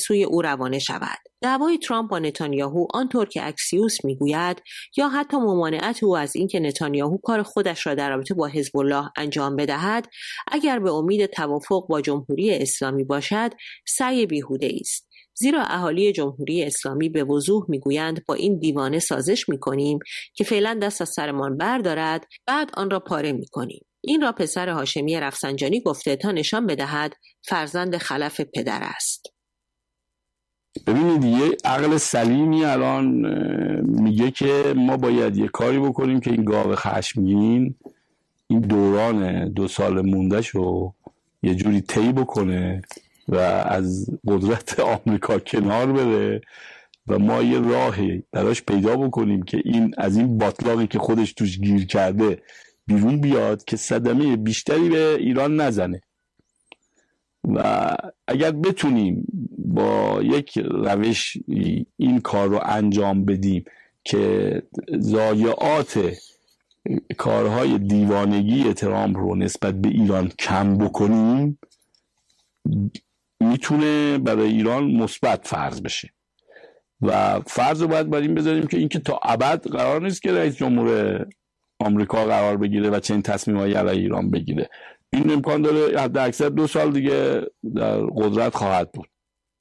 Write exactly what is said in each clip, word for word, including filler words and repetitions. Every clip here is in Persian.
سوی او روانه شود. دعوای ترامپ با نتانیاهو آنطور که اکسیوس میگوید یا حتی ممانعت او از اینکه نتانیاهو کار خودش را در رابطه با حزب الله انجام بدهد اگر به امید توافق با جمهوری اسلامی باشد سعی بیهوده است. زیرا اهالی جمهوری اسلامی به وضوح میگویند با این دیوانه سازش میکنیم که فعلا دست از سرمان بردارد بعد آن را پاره میکنیم. این را پسر هاشمی رفسنجانی گفته تا نشان بدهد فرزند خلف پدر است. ببینید یه عقل سلیمی الان میگه که ما باید یه کاری بکنیم که این گاو خشمگین این دوران دو سال موندهش رو یه جوری طی بکنه و از قدرت آمریکا کنار بره و ما یه راهی براش پیدا بکنیم که این از این باطلاقی که خودش توش گیر کرده بیرون بیاد که صدمه بیشتری به ایران نزنه. و اگر بتونیم با یک روش این کار رو انجام بدیم که ضایعات کارهای دیوانگی ترامپ رو نسبت به ایران کم بکنیم میتونه برای ایران مثبت فرض بشه و فرض رو باید بر این بذاریم که اینکه تا ابد قرار نیست که رئیس جمهور آمریکا قرار بگیره و چنین تصمیمایی علیه ایران بگیره. این امکان داره حد اکثر دو سال دیگه در قدرت خواهد بود.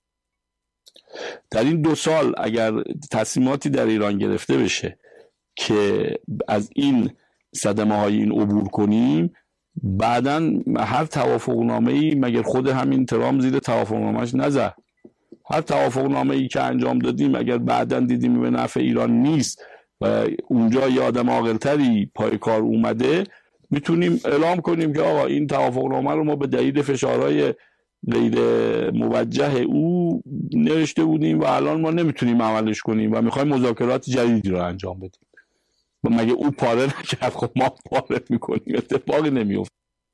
در این دو سال اگر تصمیماتی در ایران گرفته بشه که از این صدمه های این عبور کنیم بعداً هر توافقنامه‌ای مگر خود همین ترامپ زیر توافقنامه‌اش نزد، هر توافقنامه‌ای که انجام دادیم اگر بعداً دیدیم به نفع ایران نیست و اونجا یه آدم عاقل‌تری پای کار اومده میتونیم اعلام کنیم که آقا این توافقنامه رو ما به دلیل فشارهای غیر موجه او نوشته بودیم و الان ما نمیتونیم عملش کنیم و میخوایم مذاکرات جدیدی رو انجام بدیم. مگه او پاره نکرد؟ خب ما پاره میکنیم، اتفاقی نمیفته.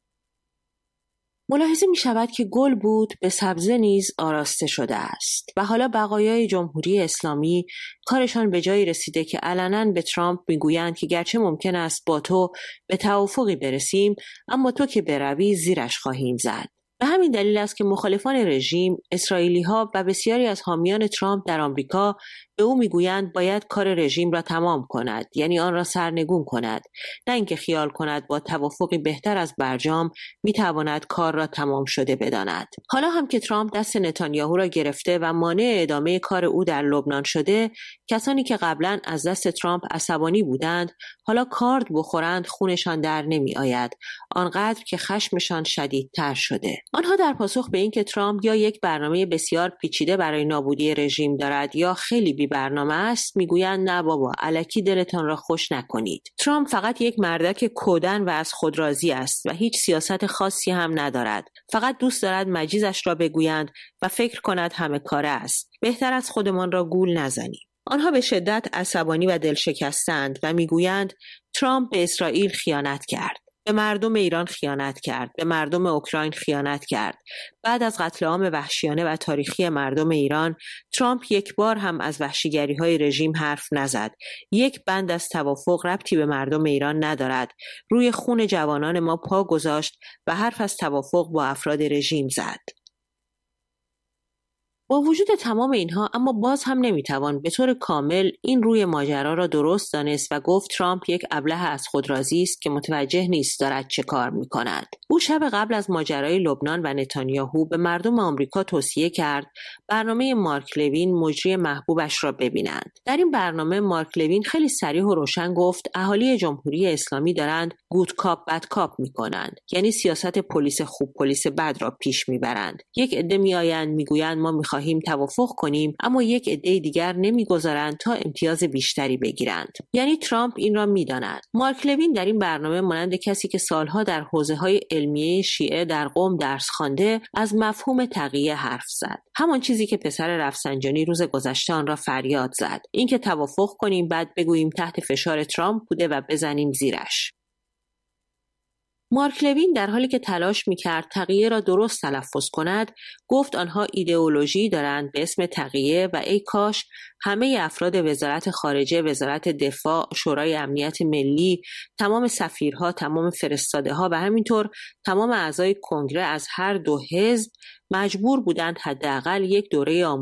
ملاحظه می شود که گل بود به سبزه نیز آراسته شده است و حالا بقایای جمهوری اسلامی کارشان به جایی رسیده که علنا به ترامپ میگویند که گرچه ممکن است با تو به توافقی برسیم اما تو که بروی زیرش خواهیم زد. به همین دلیل است که مخالفان رژیم، اسرائیلی‌ها و بسیاری از حامیان ترامپ در آمریکا به او میگویند باید کار رژیم را تمام کند، یعنی آن را سرنگون کند، نه اینکه خیال کند با توافقی بهتر از برجام میتواند کار را تمام شده بداند. حالا هم که ترامپ دست نتانیاهو را گرفته و مانع ادامه کار او در لبنان شده، کسانی که قبلا از دست ترامپ عصبانی بودند حالا کارد بخورند خونشان در نمی آید، آنقدر که خشمشان شدیدتر شده. آنها در پاسخ به اینکه ترامپ یا یک برنامه بسیار پیچیده برای نابودی رژیم دارد یا خیلی بی برنامه است میگویند نه بابا الکی دلتان را خوش نکنید. ترامپ فقط یک مردک کودن و از خود راضی است و هیچ سیاست خاصی هم ندارد. فقط دوست دارد مجیزش را بگویند و فکر کند همه کاره است. بهتر از خودمان را گول نزنیم. آنها به شدت عصبانی و دلشکستند و میگویند ترامپ به اسرائیل خیانت کرد. به مردم ایران خیانت کرد، به مردم اوکراین خیانت کرد. بعد از قتل عام وحشیانه و تاریخی مردم ایران، ترامپ یک بار هم از وحشیگری‌های رژیم حرف نزد. یک بند از توافق ربطی به مردم ایران ندارد. روی خون جوانان ما پا گذاشت و حرف از توافق با افراد رژیم زد. با وجود تمام اینها اما باز هم نمیتوان به طور کامل این روی ماجرا را درست دانست و گفت ترامپ یک ابله از خود راضی است که متوجه نیست دارد چه کار میکند. او شب قبل از ماجرای لبنان و نتانیاهو به مردم آمریکا توصیه کرد برنامه مارک لوین مجری محبوبش را ببینند. در این برنامه مارک لوین خیلی صریح و روشن گفت اهالی جمهوری اسلامی دارند گود کاپ بد کاپ میکنند، یعنی سیاست پلیس خوب پلیس بد را پیش میبرند. یک عده میآیند میگویند ما میخواهیم توافق کنیم اما یک عده دیگر نمیگذارند تا امتیاز بیشتری بگیرند. یعنی ترامپ این را میداند. مارک لوین در این برنامه مانند کسی که سالها در حوزه‌های علمیه شیعه در قم درس خوانده از مفهوم تقیه حرف زد. همان چیزی که پسر رفسنجانی روز گذشته آن را فریاد زد. اینکه توافق کنیم بعد بگوییم تحت فشار ترامپ بوده و بزنیم زیرش. مارک لوین در حالی که تلاش می‌کرد تقیه را درست تلفظ کند، گفت آنها ایدئولوژی دارند به اسم تقیه و ای کاش همه افراد وزارت خارجه، وزارت دفاع، شورای امنیت ملی، تمام سفیرها، تمام فرستاده‌ها و همینطور تمام اعضای کنگره از هر دو حزب مجبور بودند حداقل یک دوره